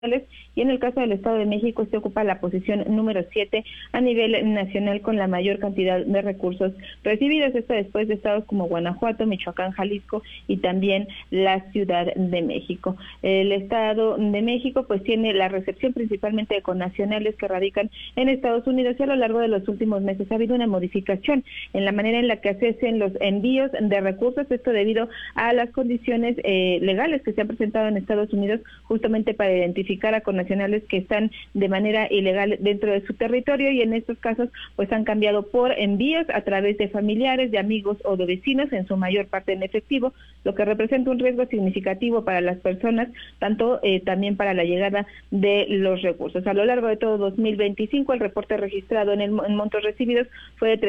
y en el caso del Estado de México este ocupa la posición número 7 a nivel nacional con la mayor cantidad de recursos recibidos, esto después de estados como Guanajuato, Michoacán, Jalisco y también la Ciudad de México. El Estado de México pues tiene la recepción principalmente de connacionales que radican en Estados Unidos y a lo largo de los últimos meses ha habido una modificación en la manera en la que hacen los envíos de recursos, esto debido a las condiciones legales que se han presentado en Estados Unidos justamente para identificar a connacionales que están de manera ilegal dentro de su territorio, y en estos casos pues han cambiado por envíos a través de familiares, de amigos o de vecinos, en su mayor parte en efectivo, lo que representa un riesgo significativo para las personas, tanto también para la llegada de los recursos. A lo largo de todo 2025 el reporte registrado en montos recibidos fue de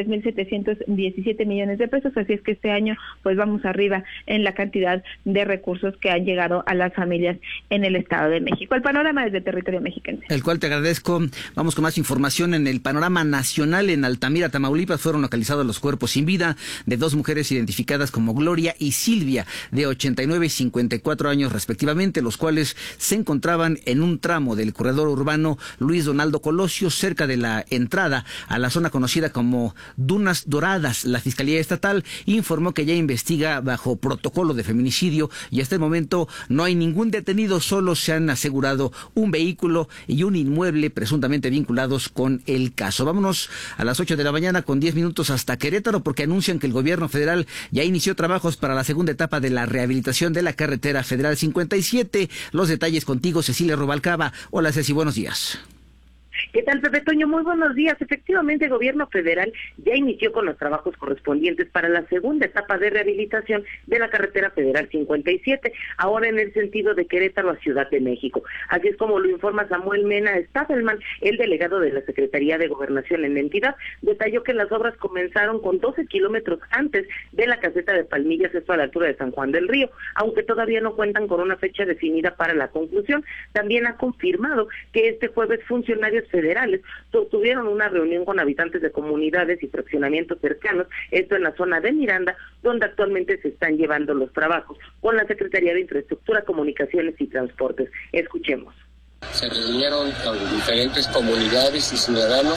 3,717 millones de pesos, así es que este año pues vamos arriba en la cantidad de recursos que han llegado a las familias en el Estado de México. El panorama desde territorio mexicano. El cual te agradezco. Vamos con más información. En el panorama nacional, en Altamira, Tamaulipas, fueron localizados los cuerpos sin vida de dos mujeres identificadas como Gloria y Silvia, de 89 y 54 años respectivamente, los cuales se encontraban en un tramo del corredor urbano Luis Donaldo Colosio, cerca de la entrada a la zona conocida como Dunas Doradas. La Fiscalía Estatal informó que ya investiga bajo protocolo de feminicidio y hasta el momento no hay ningún detenido, solo se han asegurado un vehículo y un inmueble presuntamente vinculados con el caso. Vámonos a las 8 de la mañana con 10 minutos hasta Querétaro, porque anuncian que el gobierno federal ya inició trabajos para la segunda etapa de la rehabilitación de la carretera federal 57. Los detalles contigo, Cecilia Rubalcaba. Hola, Ceci, buenos días. ¿Qué tal, Pepe Toño? Muy buenos días. Efectivamente, el gobierno federal ya inició con los trabajos correspondientes para la segunda etapa de rehabilitación de la carretera federal 57, ahora en el sentido de Querétaro a Ciudad de México. Así es como lo informa Samuel Mena Stafelman, el delegado de la Secretaría de Gobernación en la entidad. Detalló que las obras comenzaron con 12 kilómetros antes de la caseta de Palmillas, esto a la altura de San Juan del Río, aunque todavía no cuentan con una fecha definida para la conclusión. También ha confirmado que este jueves funcionarios federales tuvieron una reunión con habitantes de comunidades y fraccionamientos cercanos, esto en la zona de Miranda, donde actualmente se están llevando los trabajos con la Secretaría de Infraestructura, Comunicaciones y Transportes. Escuchemos. Se reunieron con diferentes comunidades y ciudadanos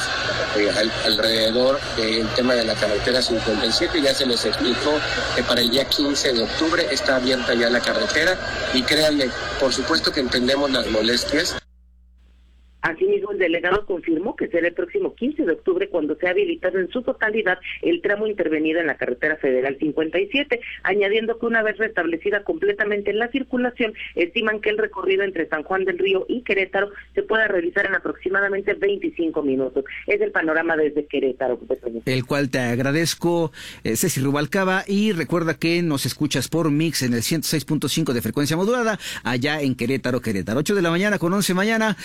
alrededor del tema de la carretera 57. Ya se les explicó que para el día 15 de octubre está abierta ya la carretera y créanme, por supuesto que entendemos las molestias. Asimismo, el delegado confirmó que será el próximo 15 de octubre cuando sea habilitado en su totalidad el tramo intervenido en la carretera federal 57, añadiendo que una vez restablecida completamente la circulación, estiman que el recorrido entre San Juan del Río y Querétaro se pueda realizar en aproximadamente 25 minutos. Es el panorama desde Querétaro. El cual te agradezco, Ceci Rubalcaba, y recuerda que nos escuchas por Mix en el 106.5 de frecuencia modulada, allá en Querétaro. 8 de la mañana con 11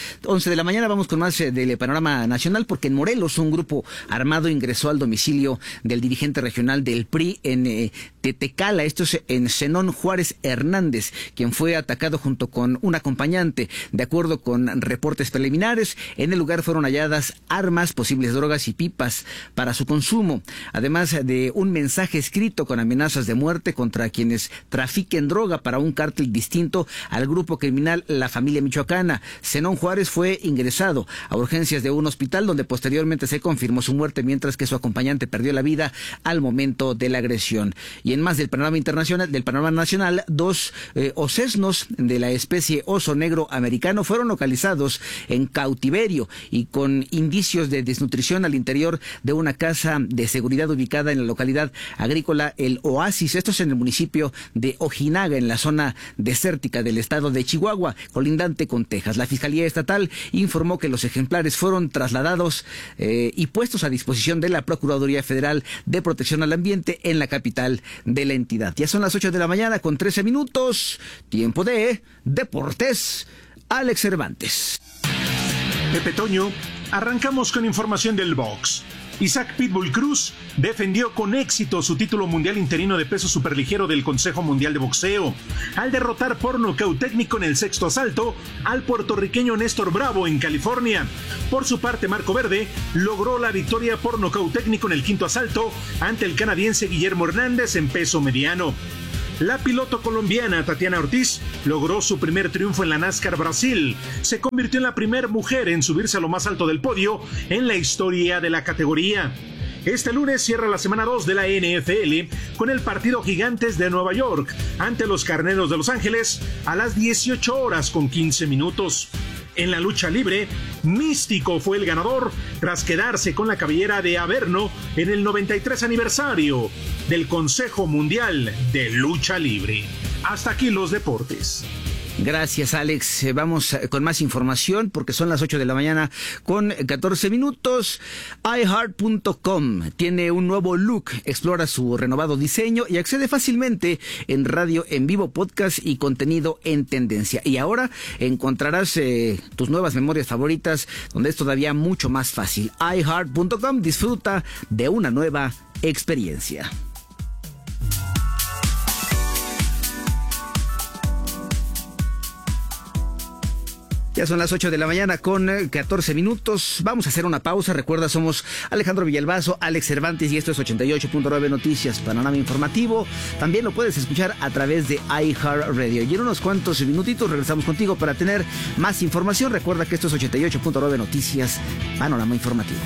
de la mañana vamos con más del panorama nacional, porque en Morelos un grupo armado ingresó al domicilio del dirigente regional del PRI en Tetecala, esto es en Zenón Juárez Hernández, quien fue atacado junto con un acompañante. De acuerdo con reportes preliminares, en el lugar fueron halladas armas, posibles drogas y pipas para su consumo, además de un mensaje escrito con amenazas de muerte contra quienes trafiquen droga para un cártel distinto al grupo criminal La Familia Michoacana. Zenón Juárez fue ingresado a urgencias de un hospital donde posteriormente se confirmó su muerte, mientras que su acompañante perdió la vida al momento de la agresión. Y en más del panorama internacional, del panorama nacional, dos osesnos de la especie oso negro americano fueron localizados en cautiverio y con indicios de desnutrición al interior de una casa de seguridad ubicada en la localidad agrícola El Oasis. Esto es en el municipio de Ojinaga, en la zona desértica del estado de Chihuahua, colindante con Texas. La Fiscalía Estatal informó que los ejemplares fueron trasladados y puestos a disposición de la Procuraduría Federal de Protección al Ambiente en la capital de la entidad. Ya son las 8 de la mañana con 13 minutos, tiempo de Deportes. Alex Cervantes. Pepe Toño, arrancamos con información del box. Isaac Pitbull Cruz defendió con éxito su título mundial interino de peso superligero del Consejo Mundial de Boxeo, al derrotar por nocaut técnico en el sexto asalto al puertorriqueño Néstor Bravo en California. Por su parte, Marco Verde logró la victoria por nocaut técnico en el quinto asalto ante el canadiense Guillermo Hernández en peso mediano. La piloto colombiana Tatiana Ortiz logró su primer triunfo en la NASCAR Brasil. Se convirtió en la primera mujer en subirse a lo más alto del podio en la historia de la categoría. Este lunes cierra la semana 2 de la NFL con el partido Gigantes de Nueva York ante los Carneros de Los Ángeles a las 18:15. En la lucha libre, Místico fue el ganador tras quedarse con la cabellera de Averno en el 93 aniversario del Consejo Mundial de Lucha Libre. Hasta aquí los deportes. Gracias, Alex. Vamos con más información porque son las 8 de la mañana con 14 minutos. iHeart.com tiene un nuevo look, explora su renovado diseño y accede fácilmente en radio en vivo, podcast y contenido en tendencia. Y ahora encontrarás tus nuevas memorias favoritas donde es todavía mucho más fácil. iHeart.com, disfruta de una nueva experiencia. Ya son las 8 de la mañana con 14 minutos. Vamos a hacer una pausa. Recuerda, somos Alejandro Villalbazo, Alex Cervantes y esto es 88.9 Noticias, panorama informativo. También lo puedes escuchar a través de iHeartRadio. Y en unos cuantos minutitos regresamos contigo para tener más información. Recuerda que esto es 88.9 Noticias, panorama informativo.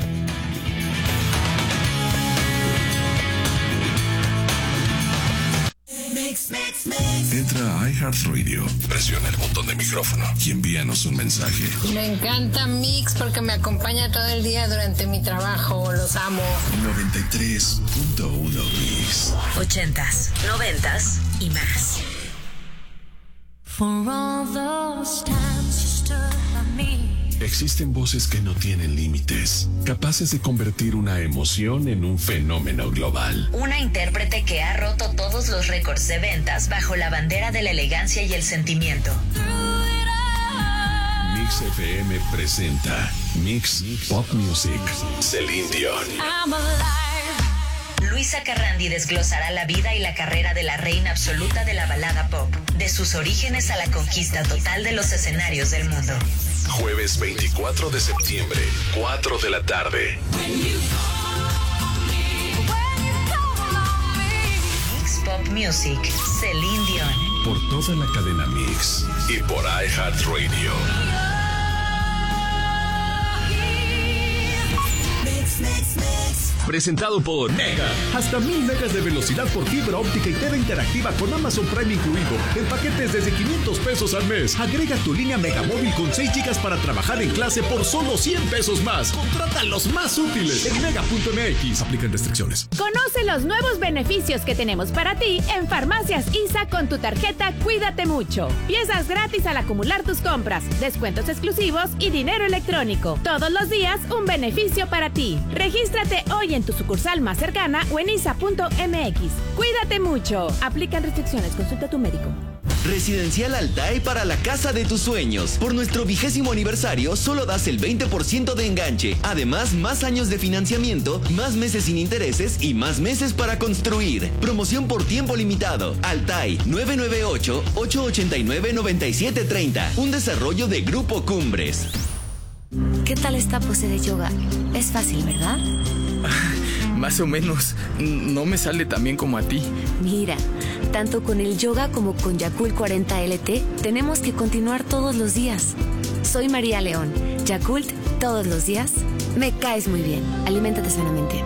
Entra a iHeartRadio, presiona el botón de micrófono y envíanos un mensaje. Me encanta Mix porque me acompaña todo el día durante mi trabajo. Los amo. 93.1 Mix. 80s, 90s y más. For all those times you stood by me. Existen voces que no tienen límites, capaces de convertir una emoción en un fenómeno global. Una intérprete que ha roto todos los récords de ventas bajo la bandera de la elegancia y el sentimiento. Mix FM presenta Mix Pop Music, Celine Dion. Luisa Carrandi desglosará la vida y la carrera de la reina absoluta de la balada pop, de sus orígenes a la conquista total de los escenarios del mundo. Jueves 24 de septiembre, 4 de la tarde. Mix Pop Music, Celine Dion. Por toda la cadena Mix y por iHeartRadio. Presentado por Mega. Hasta 1000 megas de velocidad por fibra óptica y TV interactiva con Amazon Prime incluido. En paquetes desde 500 pesos al mes. Agrega tu línea Mega Móvil con 6 gigas para trabajar en clase por solo 100 pesos más. Contrata los más útiles en mega.mx. Aplican restricciones. Conoce los nuevos beneficios que tenemos para ti en Farmacias ISA con tu tarjeta Cuídate Mucho. Piezas gratis al acumular tus compras, descuentos exclusivos y dinero electrónico. Todos los días un beneficio para ti. Regístrate hoy en tu sucursal más cercana o en isa.mx. Cuídate mucho. Aplican restricciones. Consulta a tu médico. Residencial Altae para la casa de tus sueños. Por nuestro 20º aniversario, solo das el 20% de enganche. Además, más años de financiamiento, más meses sin intereses y más meses para construir. Promoción por tiempo limitado. Altae 998-889-9730. Un desarrollo de Grupo Cumbres. ¿Qué tal esta pose de yoga? Es fácil, ¿verdad? Más o menos. No me sale tan bien como a ti. Mira, tanto con el yoga como con Yakult 40 LT, tenemos que continuar todos los días. Soy María León. Yakult, todos los días. Me caes muy bien. Aliméntate sanamente.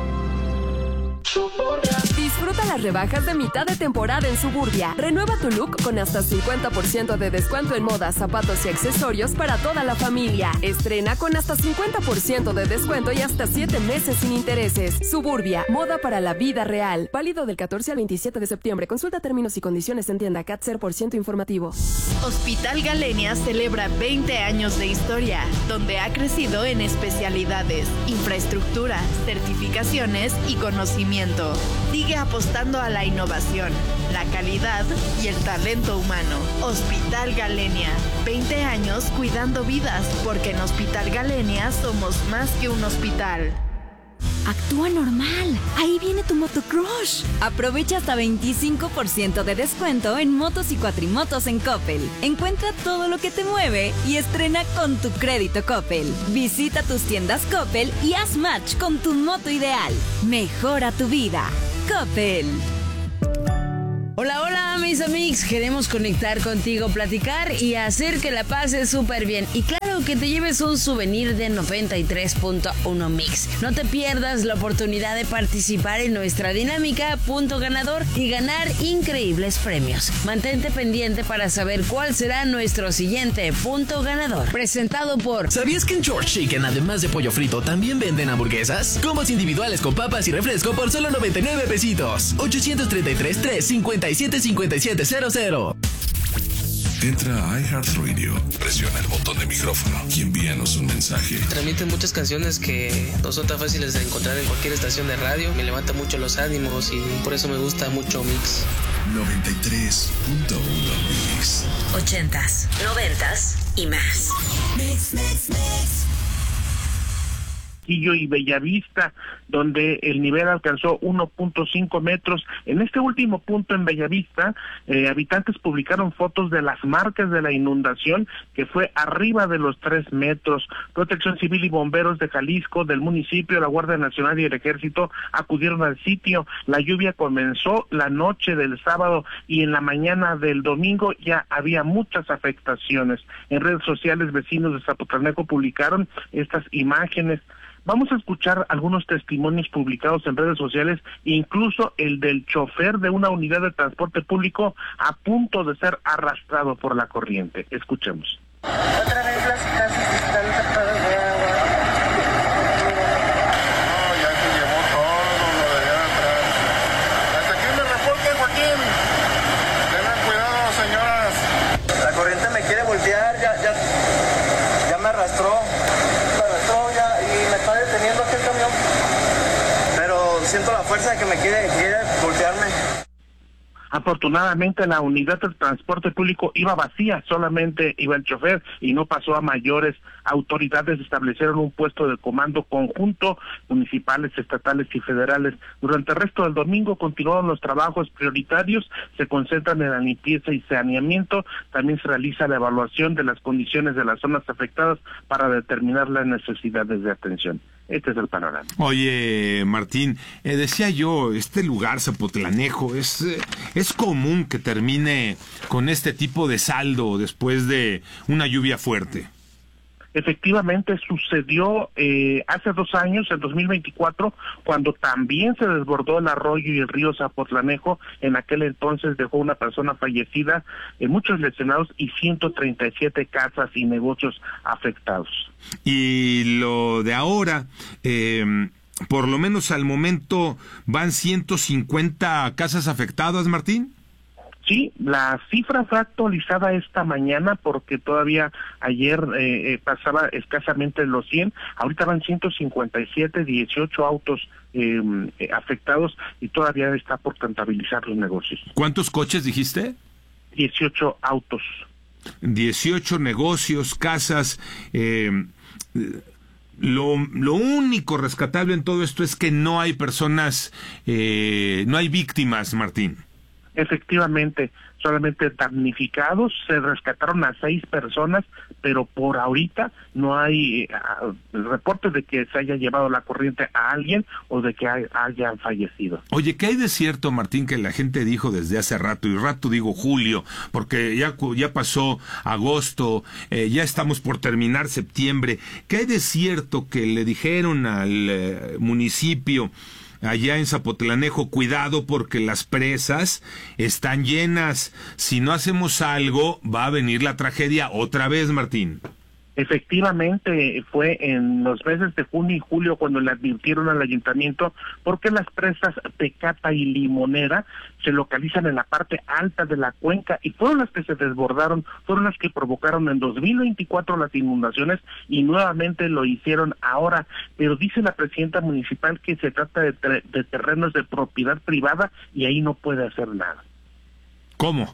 Disfruta las rebajas de mitad de temporada en Suburbia. Renueva tu look con hasta 50% de descuento en moda, zapatos y accesorios para toda la familia. Estrena con hasta 50% de descuento y hasta 7 meses sin intereses. Suburbia, moda para la vida real. Válido del 14 al 27 de septiembre. Consulta términos y condiciones en tienda CAT 0% informativo. Hospital Galenia celebra 20 años de historia, donde ha crecido en especialidades, infraestructura, certificaciones y conocimiento. Sigue apostando a la innovación, la calidad y el talento humano. Hospital Galenia, 20 años cuidando vidas, porque en Hospital Galenia somos más que un hospital. Actúa normal. Ahí viene tu motocrush. Aprovecha hasta 25% de descuento en motos y cuatrimotos en Coppel. Encuentra todo lo que te mueve y estrena con tu crédito Coppel. Visita tus tiendas Coppel y haz match con tu moto ideal. Mejora tu vida. Coppel. Hola, hola, mis amigos. Queremos conectar contigo, platicar y hacer que la pases súper bien. Y claro, que te lleves un souvenir de 93.1 Mix. No te pierdas la oportunidad de participar en nuestra dinámica Punto Ganador y ganar increíbles premios. Mantente pendiente para saber cuál será nuestro siguiente Punto Ganador. Presentado por... ¿Sabías que en George Chicken, además de pollo frito, también venden hamburguesas? Combos individuales con papas y refresco por solo 99 pesitos. 833-357-5700. Entra a iHeartRadio, presiona el botón de micrófono y envíanos un mensaje. Transmiten muchas canciones que no son tan fáciles de encontrar en cualquier estación de radio. Me levanta mucho los ánimos y por eso me gusta mucho Mix. 93.1 Mix. 80s, 90s y más. Mix. Y Bellavista, donde el nivel alcanzó 1.5 metros. En este último punto en Bellavista, habitantes publicaron fotos de las marcas de la inundación, que fue arriba de los 3 metros. Protección Civil y bomberos de Jalisco, del municipio, la Guardia Nacional y el Ejército acudieron al sitio. La lluvia comenzó la noche del sábado y en la mañana del domingo ya había muchas afectaciones. En redes sociales, vecinos de Zapotlanejo publicaron estas imágenes. Vamos a escuchar algunos testimonios publicados en redes sociales, incluso el del chofer de una unidad de transporte público a punto de ser arrastrado por la corriente. Escuchemos. Otra vez las casas están tapadas de agua. No, ya se llevó todo lo de allá atrás. Hasta aquí me reporte, Joaquín. Tengan cuidado, señoras. La corriente me quiere voltear, ya me arrastró. Deteniendo aquí el camión, pero siento la fuerza de que me quiere voltearme. Afortunadamente la unidad de transporte público iba vacía, solamente iba el chofer y no pasó a mayores. Autoridades establecieron un puesto de comando conjunto, municipales, estatales y federales. Durante el resto del domingo continuaron los trabajos prioritarios, se concentran en la limpieza y saneamiento, también se realiza la evaluación de las condiciones de las zonas afectadas para determinar las necesidades de atención. Este es el panorama. Oye, Martín, decía yo, este lugar, Zapotlanejo, es común que termine con este tipo de saldo después de una lluvia fuerte. Efectivamente sucedió hace 2 años, en 2024, cuando también se desbordó el arroyo y el río Zapotlanejo. En aquel entonces dejó una persona fallecida, muchos lesionados y 137 casas y negocios afectados. Y lo de ahora, por lo menos al momento, ¿van 150 casas afectadas, Martín? Sí, la cifra fue actualizada esta mañana porque todavía ayer pasaba escasamente los 100, ahorita van 157, 18 autos afectados y todavía está por contabilizar los negocios. ¿Cuántos coches dijiste? 18 autos. 18 negocios, casas. Lo único rescatable en todo esto es que no hay personas, no hay víctimas, Martín. Efectivamente, solamente damnificados, se rescataron a 6 personas, pero por ahorita no hay reportes de que se haya llevado la corriente a alguien o de que hayan fallecido. Oye, ¿qué hay de cierto, Martín, que la gente dijo desde hace rato, y rato digo julio, porque ya pasó agosto, ya estamos por terminar septiembre? ¿Qué hay de cierto que le dijeron al municipio allá en Zapotlanejo, cuidado porque las presas están llenas, si no hacemos algo va a venir la tragedia otra vez, Martín? Efectivamente, fue en los meses de junio y julio cuando le advirtieron al ayuntamiento porque las presas Tecata y Limonera se localizan en la parte alta de la cuenca y fueron las que se desbordaron, fueron las que provocaron en 2024 las inundaciones y nuevamente lo hicieron ahora, pero dice la presidenta municipal que se trata de terrenos de propiedad privada y ahí no puede hacer nada. ¿Cómo?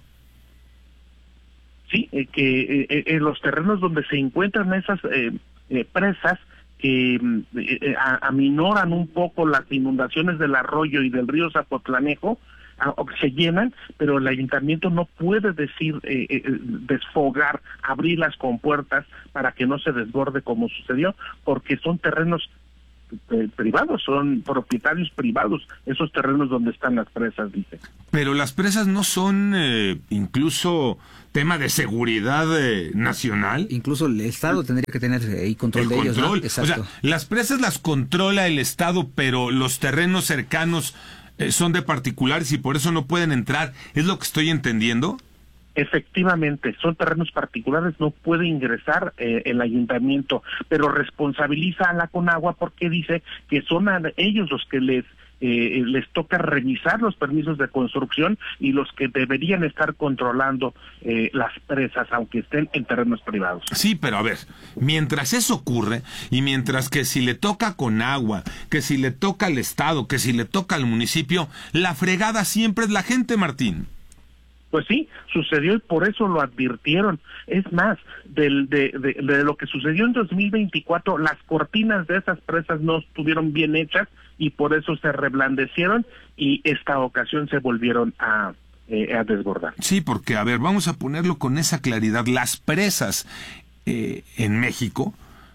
Sí, que en los terrenos donde se encuentran esas presas que aminoran un poco las inundaciones del arroyo y del río Zapotlanejo, se llenan, pero el ayuntamiento no puede desfogar, abrir las compuertas para que no se desborde como sucedió, porque son terrenos privados, son propietarios privados, esos terrenos donde están las presas, dice. Pero las presas no son incluso tema de seguridad nacional. Incluso el Estado tendría que tener control de ellos, ¿no? Exacto. O sea, las presas las controla el Estado, pero los terrenos cercanos son de particulares y por eso no pueden entrar. ¿Es lo que estoy entendiendo? Efectivamente, son terrenos particulares, no puede ingresar el ayuntamiento, pero responsabiliza a la Conagua porque dice que son a ellos los que les toca revisar los permisos de construcción y los que deberían estar controlando las presas, aunque estén en terrenos privados. Sí, pero a ver, mientras eso ocurre, y mientras que si le toca a Conagua, que si le toca al Estado, que si le toca al municipio, la fregada siempre es la gente, Martín. Pues sí, sucedió y por eso lo advirtieron. Es más, de lo que sucedió en 2024, las cortinas de esas presas no estuvieron bien hechas y por eso se reblandecieron y esta ocasión se volvieron a desbordar. Sí, porque, a ver, vamos a ponerlo con esa claridad. Las presas en México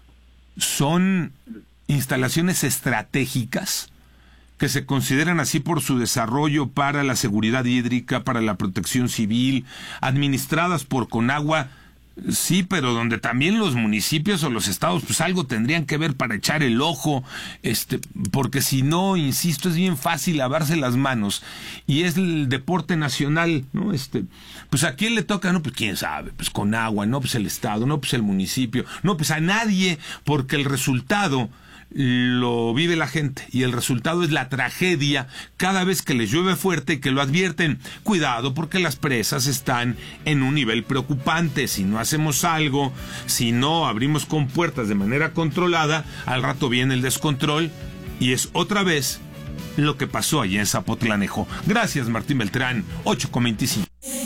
son instalaciones estratégicas que se consideran así por su desarrollo para la seguridad hídrica, para la protección civil, administradas por Conagua, sí, pero donde también los municipios o los estados pues algo tendrían que ver para echar el ojo, porque si no, insisto, es bien fácil lavarse las manos y es el deporte nacional, ¿no? Pues a quién le toca, no, pues quién sabe, pues Conagua, no, pues el estado, no, pues el municipio, no, pues a nadie, porque el resultado lo vive la gente y el resultado es la tragedia cada vez que les llueve fuerte y que lo advierten. Cuidado porque las presas están en un nivel preocupante. Si no hacemos algo, si no abrimos compuertas de manera controlada, al rato viene el descontrol y es otra vez lo que pasó allá en Zapotlanejo. Gracias, Martín Beltrán, 8:25.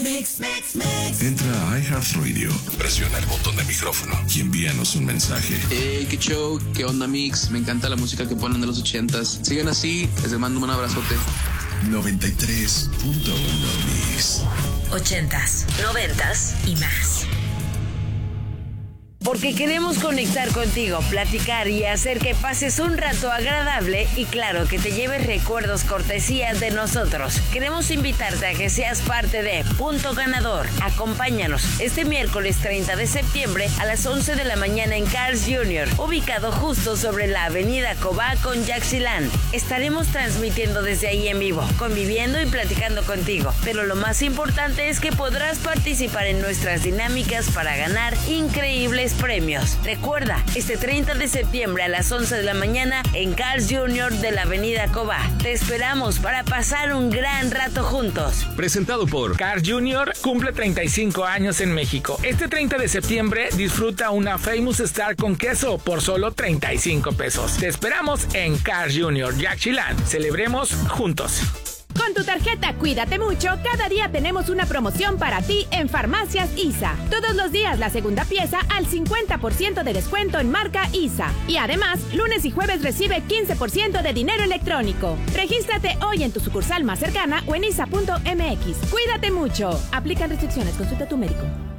Entra a iHeartRadio, presiona el botón de micrófono y envíanos un mensaje. Hey, qué show, qué onda Mix, me encanta la música que ponen de los 80s. Sigan así, les mando un abrazote. 93.1 Mix. 80s, 90s y más. Porque queremos conectar contigo, platicar y hacer que pases un rato agradable y claro, que te lleves recuerdos cortesías de nosotros. Queremos invitarte a que seas parte de Punto Ganador. Acompáñanos este miércoles 30 de septiembre a las 11 de la mañana en Carl's Jr., ubicado justo sobre la avenida Cobá con Yaxchilán. Estaremos transmitiendo desde ahí en vivo, conviviendo y platicando contigo. Pero lo más importante es que podrás participar en nuestras dinámicas para ganar increíbles premios. Recuerda, este 30 de septiembre a las 11 de la mañana en Carl's Jr. de la avenida Cobá. Te esperamos para pasar un gran rato juntos. Presentado por Carl's Jr. cumple 35 años en México. Este 30 de septiembre disfruta una Famous Star con queso por solo 35 pesos. Te esperamos en Carl's Jr. Yaxchilán. Celebremos juntos. Con tu tarjeta Cuídate Mucho, cada día tenemos una promoción para ti en Farmacias ISA. Todos los días la segunda pieza al 50% de descuento en marca ISA. Y además, lunes y jueves recibe 15% de dinero electrónico. Regístrate hoy en tu sucursal más cercana o en isa.mx. Cuídate mucho. Aplican restricciones, consulta a tu médico.